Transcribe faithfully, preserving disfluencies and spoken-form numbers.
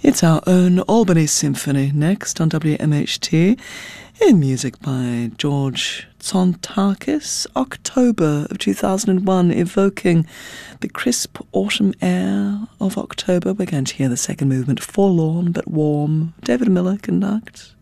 It's our own Albany Symphony next on W M H T, in music by George Tsontakis, October of two thousand one, evoking the crisp autumn air of October. We're going to hear the second movement, Forlorn but Warm. David Miller conducts.